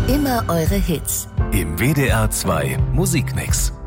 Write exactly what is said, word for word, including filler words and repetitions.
Immer eure Hits. Im W D R zwei Musikmix.